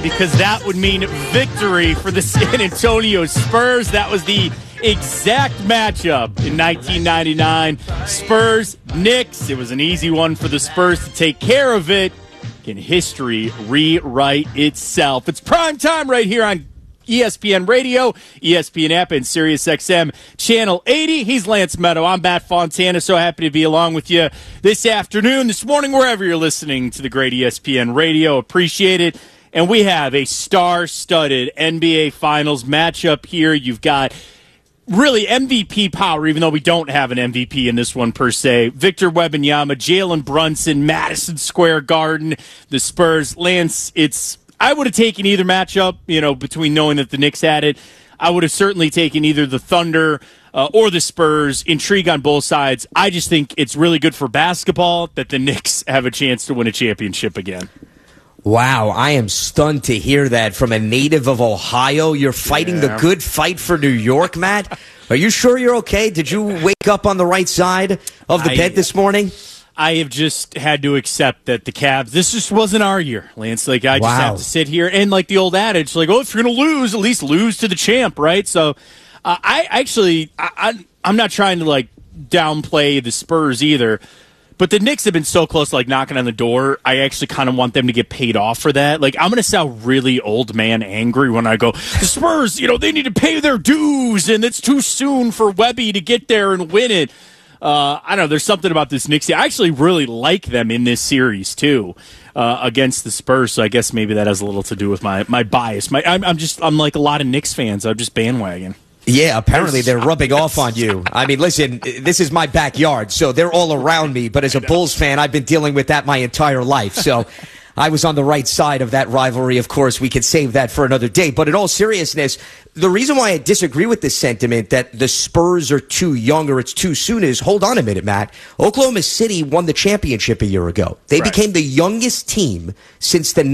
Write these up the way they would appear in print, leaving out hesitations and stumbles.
because that would mean victory for the San Antonio Spurs. That was the exact matchup in 1999. Spurs-Knicks. It was an easy one for the Spurs to take care of it. Can history rewrite itself? It's prime time right here on ESPN Radio, ESPN app, and SiriusXM Channel 80. He's Lance Meadow. I'm Matt Fontana. So happy to be along with you this afternoon, this morning, wherever you're listening to the great ESPN Radio. Appreciate it. And we have a star-studded NBA Finals matchup here. You've got really MVP power, even though we don't have an MVP in this one per se. Victor Wembanyama, Jalen Brunson, Madison Square Garden, the Spurs. Lance, I would have taken either matchup, between knowing that the Knicks had it. I would have certainly taken either the Thunder or the Spurs. Intrigue on both sides. I just think it's really good for basketball that the Knicks have a chance to win a championship again. Wow, I am stunned to hear that from a native of Ohio. You're fighting the good fight for New York, Matt. Are you sure you're okay? Did you wake up on the right side of the bed this morning? I have just had to accept that the Cavs, this just wasn't our year, Lance. I just have to sit here. And like the old adage, if you're going to lose, at least lose to the champ, right? So I'm not trying to downplay the Spurs either. But the Knicks have been so close to knocking on the door. I actually kind of want them to get paid off for that. I'm going to sound really old man angry when I go, the Spurs, they need to pay their dues, and it's too soon for Webby to get there and win it. I don't know. There's something about this Knicks. I actually really like them in this series, too, against the Spurs. So I guess maybe that has a little to do with my bias. I'm like a lot of Knicks fans. I'm just bandwagon. Yeah, apparently they're rubbing off on you. I mean, listen, this is my backyard, so they're all around me. But as a Bulls fan, I've been dealing with that my entire life. So I was on the right side of that rivalry. Of course, we could save that for another day. But in all seriousness, the reason why I disagree with this sentiment that the Spurs are too young or it's too soon is, hold on a minute, Matt. Oklahoma City won the championship a year ago. They became the youngest team since the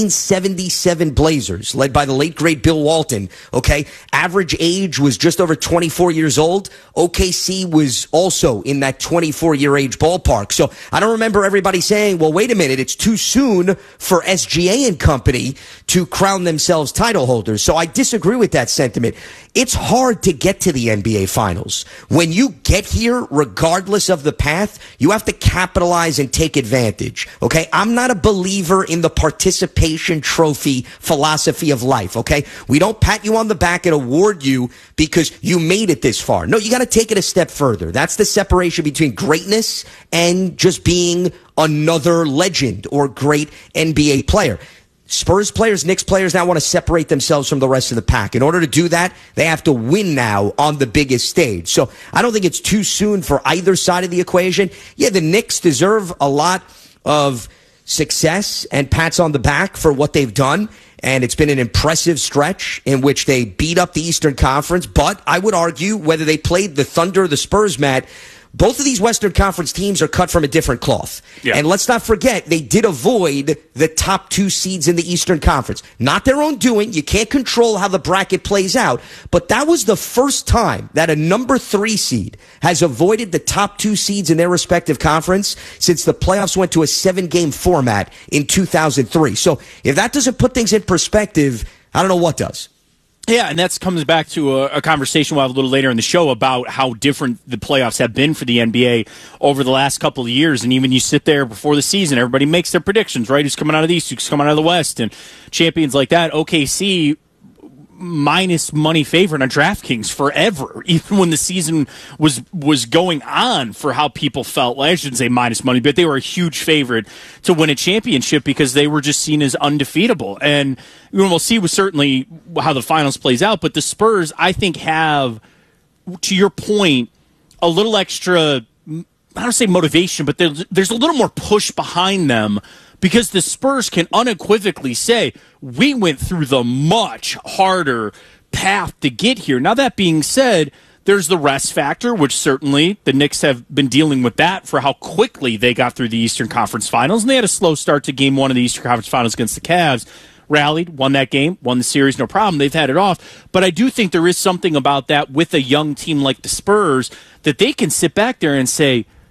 1977 Blazers, led by the late, great Bill Walton. Okay, average age was just over 24 years old. OKC was also in that 24-year age ballpark. So I don't remember everybody saying, well, wait a minute, it's too soon for SGA and company to crown themselves title holders. So I disagree with that sentiment. It's hard to get to the NBA Finals. When you get here, regardless of the path, you have to capitalize and take advantage. Okay? I'm not a believer in the participation trophy philosophy of life. Okay? We don't pat you on the back and award you because you made it this far. No, you got to take it a step further. That's the separation between greatness and just being another legend or great NBA player. Spurs players, Knicks players now want to separate themselves from the rest of the pack. In order to do that, they have to win now on the biggest stage. So I don't think it's too soon for either side of the equation. Yeah, the Knicks deserve a lot of success and pats on the back for what they've done. And it's been an impressive stretch in which they beat up the Eastern Conference. But I would argue whether they played the Thunder or the Spurs, Matt, both of these Western Conference teams are cut from a different cloth. Yeah. And let's not forget, they did avoid the top two seeds in the Eastern Conference. Not their own doing. You can't control how the bracket plays out. But that was the first time that a number 3 seed has avoided the top two seeds in their respective conference since the playoffs went to a 7-game format in 2003. So if that doesn't put things in perspective, I don't know what does. Yeah, and that comes back to a conversation we'll have a little later in the show about how different the playoffs have been for the NBA over the last couple of years. And even you sit there before the season, everybody makes their predictions, right? Who's coming out of the East, who's coming out of the West, and champions like that. OKC minus money favorite on DraftKings forever, even when the season was going on for how people felt. Well, I shouldn't say minus money, but they were a huge favorite to win a championship because they were just seen as undefeatable. And we'll see certainly how the finals plays out, but the Spurs, I think, have, to your point, a little extra, I don't say motivation, but there's a little more push behind them because the Spurs can unequivocally say, we went through the much harder path to get here. Now, that being said, there's the rest factor, which certainly the Knicks have been dealing with that for how quickly they got through the Eastern Conference Finals, and they had a slow start to Game 1 of the Eastern Conference Finals against the Cavs. Rallied, won that game, won the series, no problem. They've had it off. But I do think there is something about that with a young team like the Spurs that they can sit back there and say,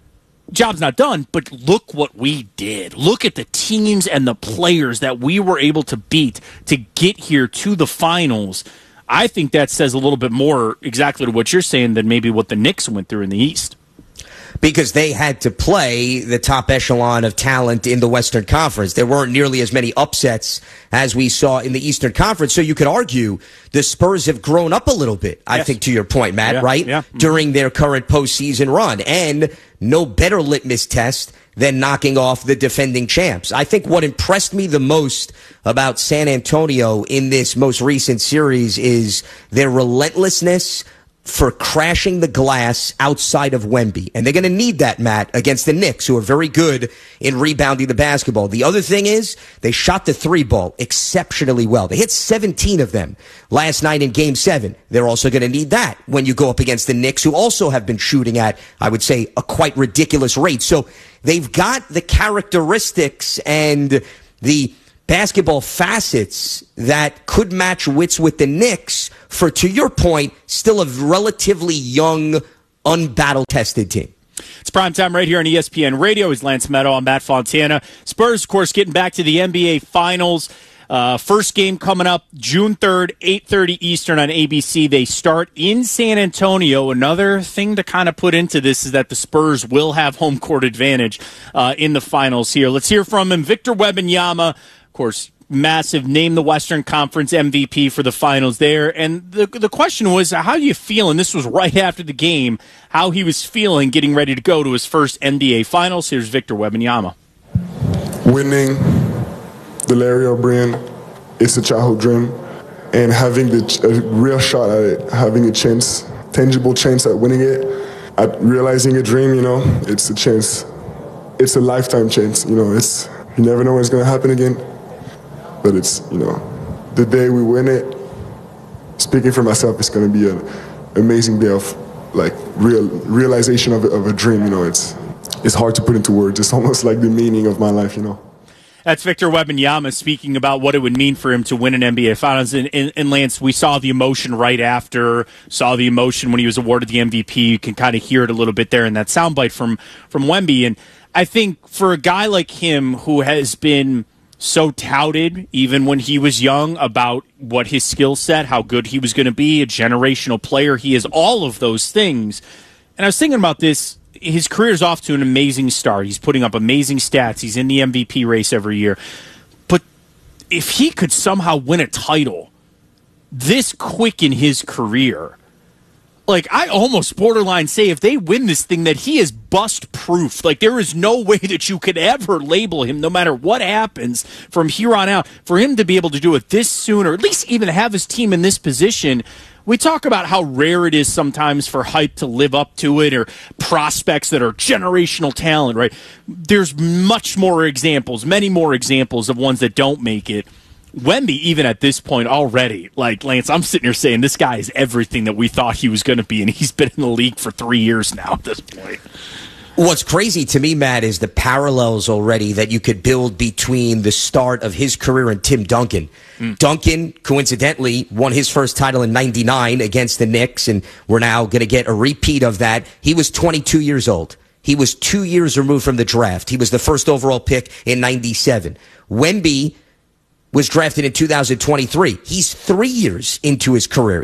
job's not done, but look what we did. Look at the teams and the players that we were able to beat to get here to the finals. I think that says a little bit more exactly to what you're saying than maybe what the Knicks went through in the East. Because they had to play the top echelon of talent in the Western Conference. There weren't nearly as many upsets as we saw in the Eastern Conference. So you could argue the Spurs have grown up a little bit, I think, to your point, Matt, right? Yeah. During their current postseason run. And no better litmus test than knocking off the defending champs. I think what impressed me the most about San Antonio in this most recent series is their relentlessness for crashing the glass outside of Wemby. And they're going to need that, Matt, against the Knicks, who are very good in rebounding the basketball. The other thing is they shot the three ball exceptionally well. They hit 17 of them last night in Game 7. They're also going to need that when you go up against the Knicks, who also have been shooting at, I would say, a quite ridiculous rate. So they've got the characteristics and the basketball facets that could match wits with the Knicks for, to your point, still a relatively young, unbattle-tested team. It's primetime right here on ESPN Radio. It's Lance Meadow. I'm Matt Fontana. Spurs, of course, getting back to the NBA Finals. First game coming up June 3rd, 8:30 Eastern on ABC. They start in San Antonio. Another thing to kind of put into this is that the Spurs will have home court advantage in the finals here. Let's hear from him. Victor Wembanyama, of course, massive name the Western Conference MVP for the finals there. And the question was, how are you feeling? This was right after the game, how he was feeling getting ready to go to his first NBA Finals. Here's Victor Wembanyama. Winning the Larry O'Brien is a childhood dream. And having a real shot at it, having a chance, tangible chance at winning it, at realizing a dream, it's a chance. It's a lifetime chance, you never know when it's going to happen again. But it's, the day we win it, speaking for myself, it's going to be an amazing day of, realization of a dream, It's hard to put into words. It's almost like the meaning of my life, That's Victor Wembanyama speaking about what it would mean for him to win an NBA Finals. And Lance, we saw the emotion right after, saw the emotion when he was awarded the MVP. You can kind of hear it a little bit there in that soundbite from Wemby. And I think for a guy like him who has been so touted, even when he was young, about what his skill set, how good he was going to be, a generational player, he is all of those things. And I was thinking about this. His career is off to an amazing start. He's putting up amazing stats. He's in the MVP race every year. But if he could somehow win a title this quick in his career, I almost borderline say if they win this thing that he is bust-proof. There is no way that you could ever label him, no matter what happens from here on out, for him to be able to do it this soon, or at least even have his team in this position. We talk about how rare it is sometimes for hype to live up to it, or prospects that are generational talent, right? There's much more examples, many more examples of ones that don't make it. Wemby, even at this point already, Lance, I'm sitting here saying this guy is everything that we thought he was going to be, and he's been in the league for 3 years now at this point. What's crazy to me, Matt, is the parallels already that you could build between the start of his career and Tim Duncan. Duncan, coincidentally, won his first title in '99 against the Knicks, and we're now going to get a repeat of that. He was 22 years old. He was 2 years removed from the draft. He was the first overall pick in '97. Wemby was drafted in 2023. He's 3 years into his career.